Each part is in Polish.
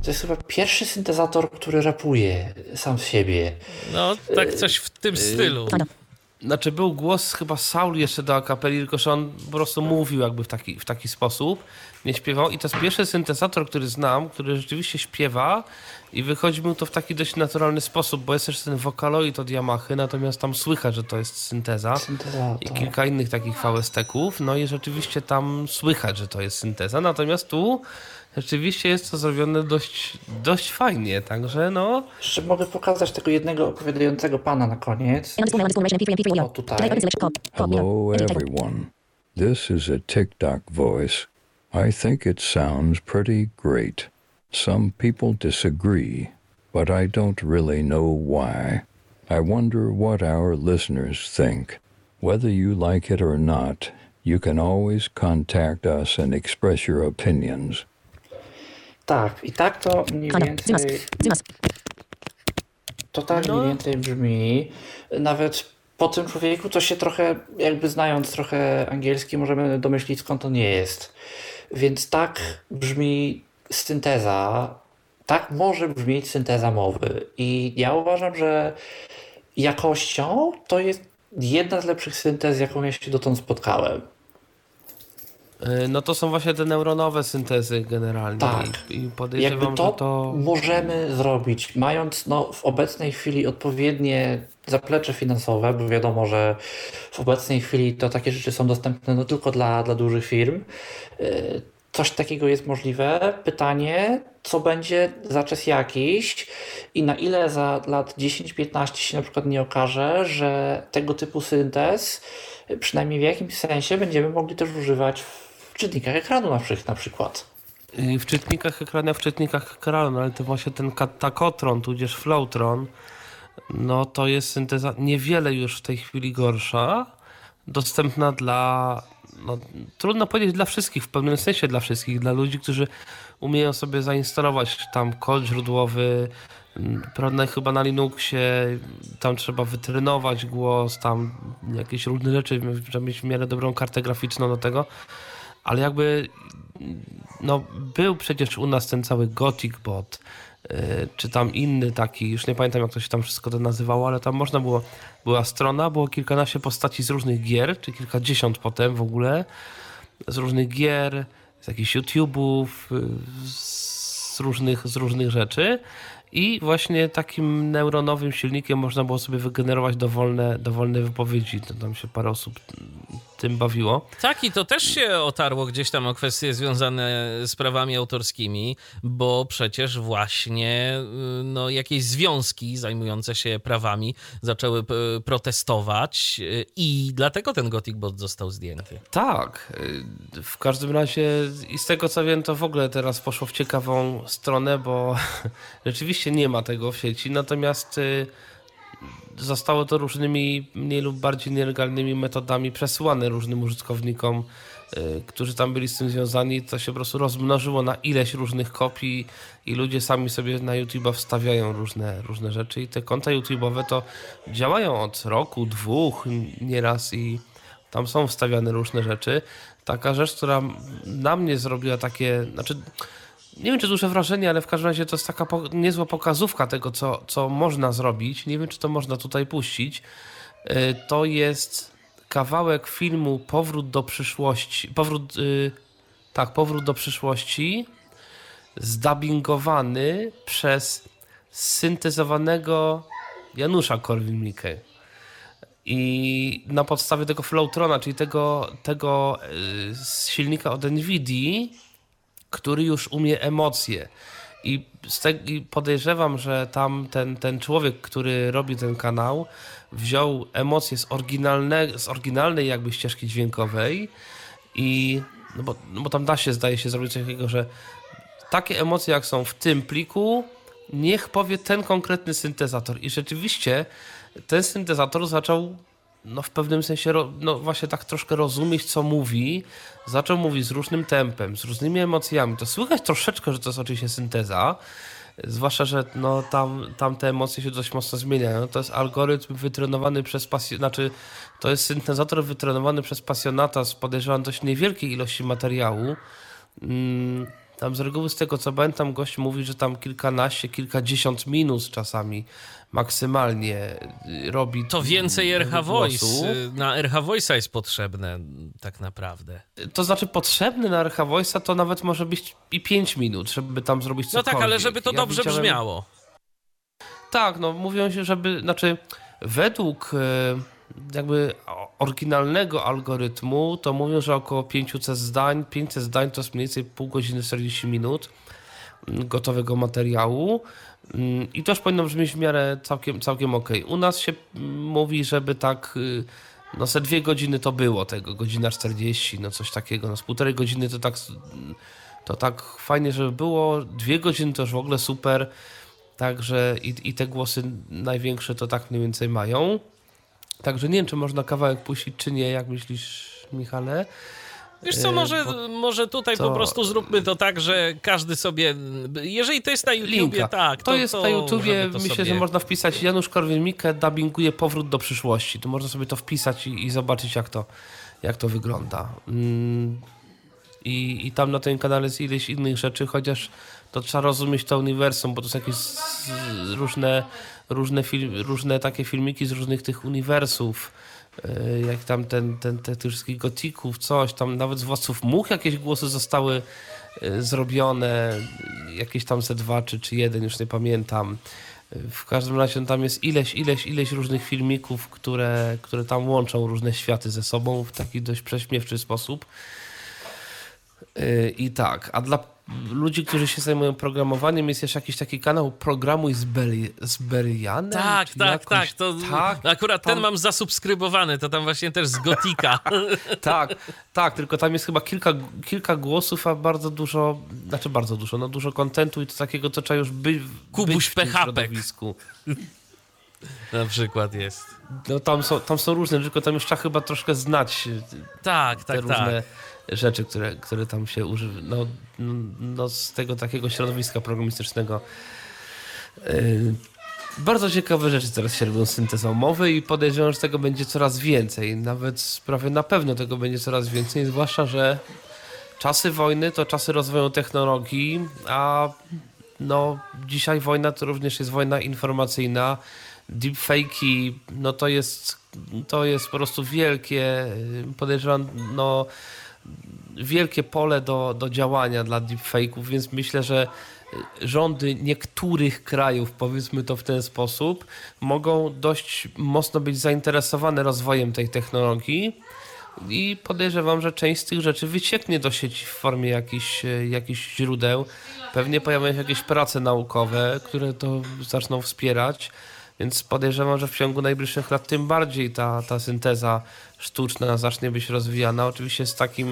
To jest chyba pierwszy syntezator, który rapuje sam z siebie. No, tak coś w tym stylu. Znaczy był głos chyba Saul jeszcze do akapeli, tylko że on po prostu mówił jakby w taki sposób, nie śpiewał. I to jest pierwszy syntezator, który znam, który rzeczywiście śpiewa i wychodzi mu to w taki dość naturalny sposób, bo jest też ten wokaloid od Yamahy, natomiast tam słychać, że to jest synteza. I kilka innych takich VST-ków, no i rzeczywiście tam słychać, że to jest synteza, natomiast tu rzeczywiście jest to zrobione dość fajnie, także no... Jeszcze mogę pokazać tego jednego opowiadającego pana na koniec. O, tutaj. Hello everyone. This is a TikTok voice. I think it sounds pretty great. Some people disagree, but I don't really know why. I wonder what our listeners think. Whether you like it or not, you can always contact us and express your opinions. Tak, i tak to mniej więcej... To tak mniej więcej brzmi. Nawet po tym człowieku to się trochę, jakby znając trochę angielski, możemy domyślić, skąd to nie jest. Więc tak brzmi synteza, tak może brzmieć synteza mowy. I ja uważam, że jakością to jest jedna z lepszych syntez, jaką ja się dotąd spotkałem. No to są właśnie te neuronowe syntezy generalnie. Tak. I podejrzewam, jakby to, że to możemy zrobić, mając w obecnej chwili odpowiednie zaplecze finansowe, bo wiadomo, że w obecnej chwili to takie rzeczy są dostępne tylko dla dużych firm. Coś takiego jest możliwe. Pytanie, co będzie za czas jakiś i na ile za lat 10-15 się na przykład nie okaże, że tego typu syntez, przynajmniej w jakimś sensie, będziemy mogli też używać w czytnikach ekranu na przykład. w czytnikach ekranu, no ale to właśnie ten Takotron, tudzież Flowtron, no to jest synteza niewiele już w tej chwili gorsza, dostępna dla, no trudno powiedzieć dla wszystkich, w pewnym sensie dla wszystkich, dla ludzi, którzy umieją sobie zainstalować tam kod źródłowy, prawda, chyba na Linuxie, tam trzeba wytrenować głos, tam jakieś różne rzeczy, trzeba mieć w miarę dobrą kartę graficzną do tego, ale jakby no był przecież u nas ten cały Gothic Bot, czy tam inny taki, już nie pamiętam jak to się tam wszystko to nazywało, ale tam można było, była strona, było kilkanaście postaci z różnych gier, czy kilkadziesiąt potem w ogóle, z różnych gier, z jakichś YouTube'ów, z różnych rzeczy i właśnie takim neuronowym silnikiem można było sobie wygenerować dowolne wypowiedzi. To tam się parę osób tym bawiło. Tak, i to też się otarło gdzieś tam o kwestie związane z prawami autorskimi, bo przecież właśnie no, jakieś związki zajmujące się prawami zaczęły protestować i dlatego ten Gothic Bot został zdjęty. Tak, w każdym razie i z tego co wiem, to w ogóle teraz poszło w ciekawą stronę, bo rzeczywiście nie ma tego w sieci, natomiast zostało to różnymi mniej lub bardziej nielegalnymi metodami przesyłane różnym użytkownikom, którzy tam byli z tym związani. To się po prostu rozmnożyło na ileś różnych kopii i ludzie sami sobie na YouTube'a wstawiają różne rzeczy i te konta YouTube'owe to działają od roku, dwóch nieraz i tam są wstawiane różne rzeczy. Taka rzecz, która na mnie zrobiła takie, znaczy nie wiem, czy duże wrażenie, ale w każdym razie to jest taka niezła pokazówka tego, co można zrobić. Nie wiem, czy to można tutaj puścić. To jest kawałek filmu Powrót do przyszłości. Powrót do przyszłości, zdubbingowany przez syntezowanego Janusza Korwin-Mikke. I na podstawie tego Flowtrona, czyli tego silnika od NVIDII, który już umie emocje. I podejrzewam, że tam ten człowiek, który robi ten kanał, wziął emocje z oryginalnej jakby ścieżki dźwiękowej i no bo tam da się, zdaje się, zrobić coś takiego, że takie emocje jak są w tym pliku, niech powie ten konkretny syntezator. I rzeczywiście ten syntezator zaczął no w pewnym sensie no właśnie tak troszkę rozumieć, co mówi. Zaczął mówić z różnym tempem, z różnymi emocjami. To słychać troszeczkę, że to jest oczywiście synteza, zwłaszcza, że no tam te emocje się dość mocno zmieniają. To jest algorytm wytrenowany przez to jest syntezator wytrenowany przez pasjonata z podejrzewam dość niewielkiej ilości materiału. Tam z reguły, z tego co pamiętam, gość mówi, że tam kilkanaście, kilkadziesiąt minut czasami maksymalnie robi. To więcej RH Voice. głosu. Na RH Voice'a jest potrzebne tak naprawdę. To znaczy potrzebny na RH Voice'a to nawet może być i 5 minut, żeby tam zrobić No cokolwiek. tak, ale żeby to dobrze widziałem... brzmiało. Tak, no mówią się, znaczy według jakby oryginalnego algorytmu to mówią, że około 500 zdań to jest mniej więcej pół godziny 40 minut gotowego materiału i to już powinno brzmieć w miarę całkiem okej. U nas się mówi, żeby tak no ze 2 godziny to było tego, godzina 40, no coś takiego, no z 1,5 godziny to tak fajnie, żeby było, 2 godziny to już w ogóle super. Także i te głosy największe to tak mniej więcej mają. Także nie wiem, czy można kawałek puścić, czy nie, jak myślisz, Michale? Wiesz co, może tutaj po prostu zróbmy to tak, że każdy sobie, jeżeli to jest na YouTubie, linka. tak. To jest na YouTubie, myślę, sobie... że można wpisać Janusz Korwin-Mikke dubbinguje Powrót do przyszłości. To można sobie to wpisać i zobaczyć, jak to wygląda. I tam na tym kanale jest ileś innych rzeczy, chociaż to trzeba rozumieć to uniwersum, bo to są jakieś różne takie filmiki z różnych tych uniwersów, jak tam tych wszystkich gotików, coś, tam nawet z Władców Much jakieś głosy zostały zrobione, jakieś tam ze 2 czy 1, już nie pamiętam. W każdym razie tam jest ileś różnych filmików, które tam łączą różne światy ze sobą w taki dość prześmiewczy sposób. I tak, a dla ludzi, którzy się zajmują programowaniem, jest jeszcze jakiś taki kanał Programuj z Berianem? Tak. To akurat ten mam zasubskrybowany, to tam właśnie też z Gotika. tak, tylko tam jest chyba kilka głosów, a bardzo dużo, no dużo kontentu i to takiego, co trzeba już być Kubuś w tym PHP środowisku. Na przykład jest. No tam są różne, tylko tam już trzeba chyba troszkę znać te różne rzeczy, które tam się używa, no z tego takiego środowiska programistycznego. Bardzo ciekawe rzeczy teraz się robią z syntezą mowy i podejrzewam, że tego będzie coraz więcej. Nawet prawie na pewno tego będzie coraz więcej, zwłaszcza, że czasy wojny to czasy rozwoju technologii, a no dzisiaj wojna to również jest wojna informacyjna. Deepfake'i, no to jest po prostu wielkie, podejrzewam, no wielkie pole do działania dla deepfake'ów, więc myślę, że rządy niektórych krajów, powiedzmy to w ten sposób, mogą dość mocno być zainteresowane rozwojem tej technologii i podejrzewam, że część z tych rzeczy wycieknie do sieci w formie jakichś źródeł. Pewnie pojawią się jakieś prace naukowe, które to zaczną wspierać, więc podejrzewam, że w ciągu najbliższych lat tym bardziej ta synteza sztuczna zacznie być rozwijana. Oczywiście z takim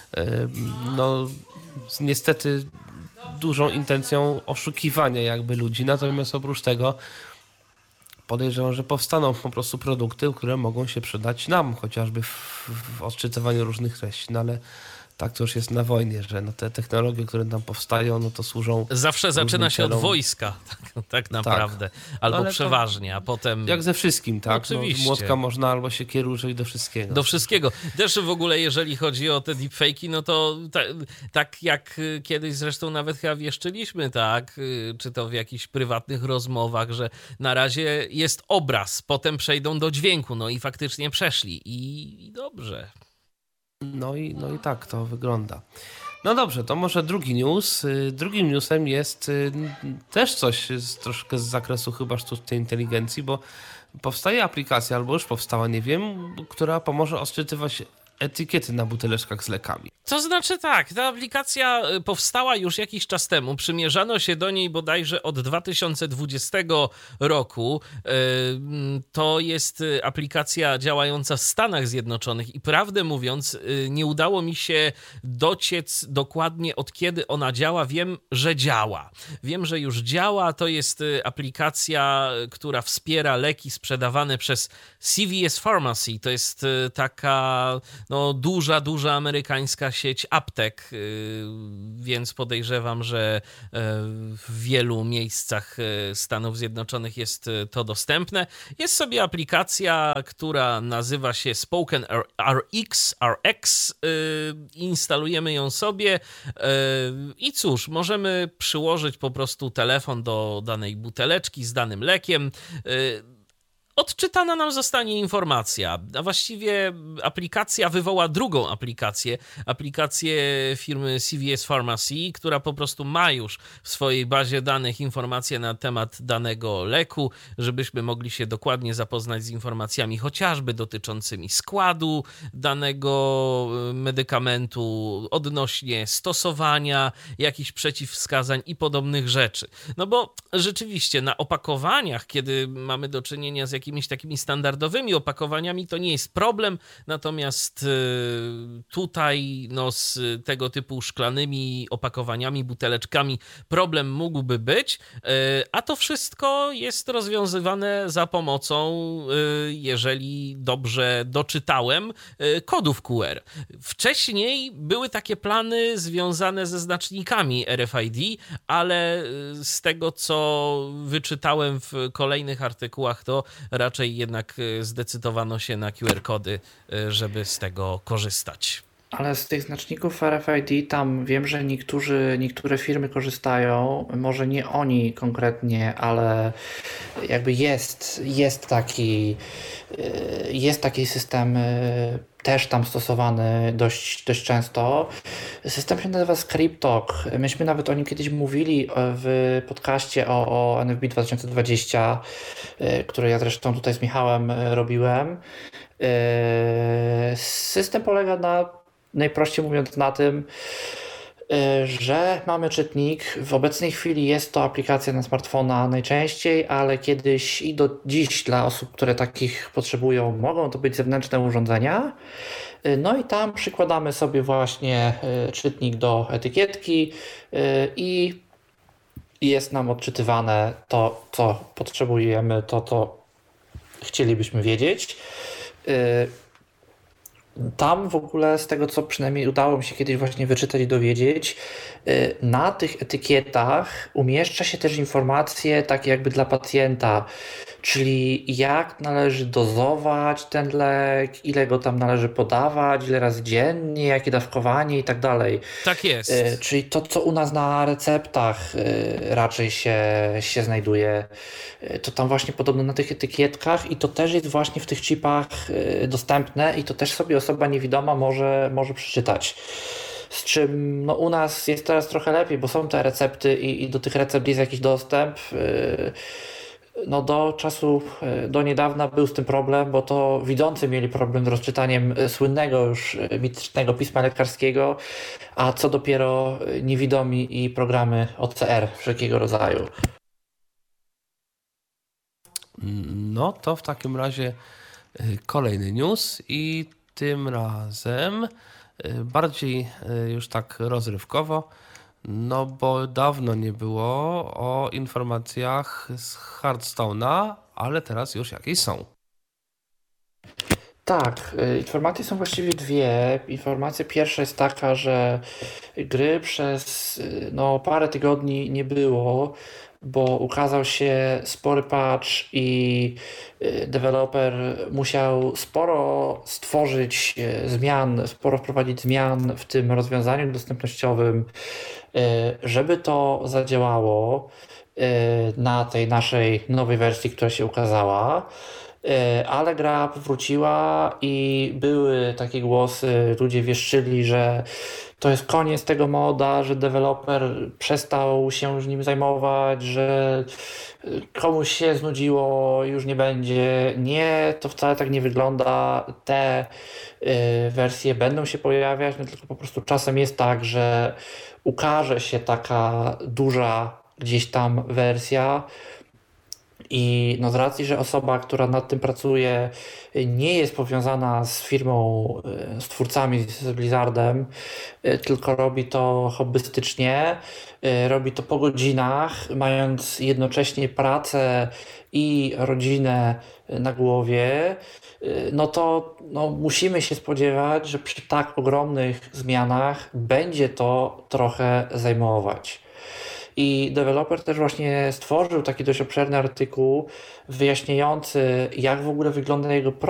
niestety dużą intencją oszukiwania jakby ludzi, natomiast oprócz tego podejrzewam, że powstaną po prostu produkty, które mogą się przydać nam, chociażby w odczytywaniu różnych treści, no ale tak to już jest na wojnie, że no te technologie, które tam powstają, no to służą... Zawsze zaczyna się od wojska, tak naprawdę. Albo ale przeważnie, a potem... Jak ze wszystkim, tak? Oczywiście. No, młotka można albo siekieru użyć do wszystkiego. Do wszystkiego. Też w ogóle, jeżeli chodzi o te deepfake'i, no to tak jak kiedyś zresztą nawet chyba wieszczyliśmy, tak? Czy to w jakichś prywatnych rozmowach, że na razie jest obraz, potem przejdą do dźwięku, no i faktycznie przeszli. I dobrze. No i tak to wygląda. No dobrze, to może drugi news. Drugim newsem jest też coś troszkę z zakresu chyba sztucznej inteligencji, bo powstaje aplikacja, albo już powstała, nie wiem, która pomoże odczytywać etykiety na buteleczkach z lekami. To znaczy tak, ta aplikacja powstała już jakiś czas temu, przymierzano się do niej bodajże od 2020 roku. To jest aplikacja działająca w Stanach Zjednoczonych i prawdę mówiąc nie udało mi się dociec dokładnie od kiedy ona działa. Wiem, że działa. Wiem, że już działa. To jest aplikacja, która wspiera leki sprzedawane przez CVS Pharmacy. To jest taka no, duża amerykańska sieć aptek, więc podejrzewam, że w wielu miejscach Stanów Zjednoczonych jest to dostępne. Jest sobie aplikacja, która nazywa się Spoken RX. Instalujemy ją sobie i cóż, możemy przyłożyć po prostu telefon do danej buteleczki z danym lekiem. Odczytana nam zostanie informacja, a właściwie aplikacja wywoła drugą aplikację firmy CVS Pharmacy, która po prostu ma już w swojej bazie danych informacje na temat danego leku, żebyśmy mogli się dokładnie zapoznać z informacjami chociażby dotyczącymi składu danego medykamentu, odnośnie stosowania, jakichś przeciwwskazań i podobnych rzeczy. No bo rzeczywiście na opakowaniach, kiedy mamy do czynienia z jakimiś takimi standardowymi opakowaniami, to nie jest problem, natomiast tutaj no, z tego typu szklanymi opakowaniami, buteleczkami problem mógłby być, a to wszystko jest rozwiązywane za pomocą, jeżeli dobrze doczytałem, kodów QR. Wcześniej były takie plany związane ze znacznikami RFID, ale z tego, co wyczytałem w kolejnych artykułach, to raczej jednak zdecydowano się na QR-kody, żeby z tego korzystać. Ale z tych znaczników RFID tam wiem, że niektóre firmy korzystają, może nie oni konkretnie, ale jakby jest taki system też tam stosowany dość często. System się nazywa Scriptalk. Myśmy nawet o nim kiedyś mówili w podcaście o NFB 2020, który ja zresztą tutaj z Michałem robiłem. System polega najprościej mówiąc na tym, że mamy czytnik. W obecnej chwili jest to aplikacja na smartfona najczęściej, ale kiedyś i do dziś dla osób, które takich potrzebują, mogą to być zewnętrzne urządzenia. No i tam przykładamy sobie właśnie czytnik do etykietki i jest nam odczytywane to, co potrzebujemy, to chcielibyśmy wiedzieć. Tam w ogóle z tego, co przynajmniej udało mi się kiedyś właśnie wyczytać i dowiedzieć, na tych etykietach umieszcza się też informacje takie jakby dla pacjenta, czyli jak należy dozować ten lek, ile go tam należy podawać, ile razy dziennie, jakie dawkowanie i tak dalej. Tak jest. Czyli to, co u nas na receptach raczej się znajduje, to tam właśnie podobno na tych etykietkach i to też jest właśnie w tych chipach dostępne i to też sobie osoba niewidoma może przeczytać. Z czym no, u nas jest teraz trochę lepiej, bo są te recepty i do tych recept jest jakiś dostęp. No do niedawna był z tym problem, bo to widzący mieli problem z rozczytaniem słynnego już mitycznego pisma lekarskiego, a co dopiero niewidomi i programy OCR wszelkiego rodzaju. No to w takim razie kolejny news i tym razem bardziej już tak rozrywkowo, no bo dawno nie było o informacjach z Hearthstone'a, ale teraz już jakieś są. Tak, informacje są właściwie dwie. Informacja pierwsza jest taka, że gry przez parę tygodni nie było, bo ukazał się spory patch i deweloper musiał sporo stworzyć zmian, sporo wprowadzić zmian w tym rozwiązaniu dostępnościowym, żeby to zadziałało na tej naszej nowej wersji, która się ukazała. Ale gra wróciła i były takie głosy, ludzie wieszczyli, że to jest koniec tego moda, że deweloper przestał się już nim zajmować, że komuś się znudziło, już nie będzie. Nie, to wcale tak nie wygląda. Te wersje będą się pojawiać, no tylko po prostu czasem jest tak, że ukaże się taka duża gdzieś tam wersja I no z racji, że osoba, która nad tym pracuje, nie jest powiązana z firmą, z twórcami, z Blizzardem, tylko robi to hobbystycznie, robi to po godzinach, mając jednocześnie pracę i rodzinę na głowie, no to musimy się spodziewać, że przy tak ogromnych zmianach będzie to trochę zajmować. I deweloper też właśnie stworzył taki dość obszerny artykuł wyjaśniający, jak w ogóle wygląda jego